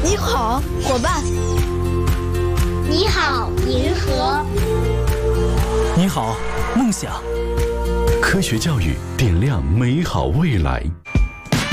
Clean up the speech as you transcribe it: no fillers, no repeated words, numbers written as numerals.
你好，伙伴。 你好，银河。 你好，梦想。 科学教育点亮美好未来。